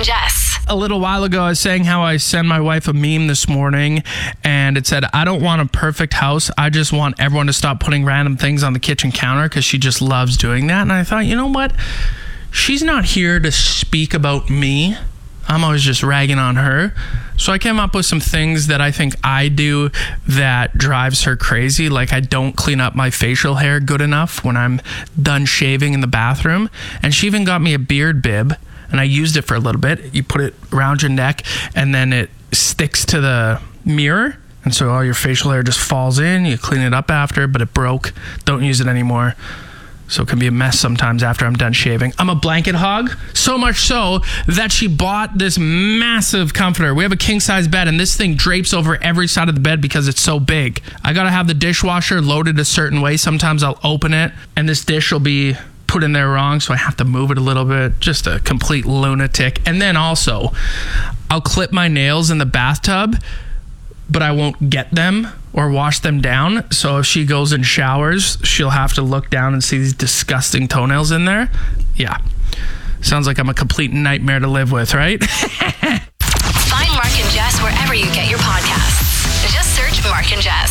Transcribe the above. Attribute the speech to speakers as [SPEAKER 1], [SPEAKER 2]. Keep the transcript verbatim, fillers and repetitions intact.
[SPEAKER 1] and Jess.
[SPEAKER 2] A little while ago, I was saying how I sent my wife a meme this morning, and it said, I don't want a perfect house. I just want everyone to stop putting random things on the kitchen counter because she just loves doing that. And I thought, you know what? She's not here to speak about me. I'm always just ragging on her. So I came up with some things that I think I do that drives her crazy. Like I don't clean up my facial hair good enough when I'm done shaving in the bathroom. And she even got me a beard bib, and I used it for a little bit. You put it around your neck and then it sticks to the mirror. And so all your facial hair just falls in. You clean it up after, but it broke. Don't use it anymore. So it can be a mess sometimes after I'm done shaving. I'm a blanket hog, so much so that she bought this massive comforter. We have a king size bed, and this thing drapes over every side of the bed because it's so big. I gotta have the dishwasher loaded a certain way. Sometimes I'll open it and this dish will be put in there wrong, so I have to move it a little bit. Just a complete lunatic. And then also, I'll clip my nails in the bathtub, but I won't get them or wash them down. So if she goes and showers, she'll have to look down and see these disgusting toenails in there. Yeah. Sounds like I'm a complete nightmare to live with, right?
[SPEAKER 1] Find Mark and Jess wherever you get your podcasts. Just search Mark and Jess.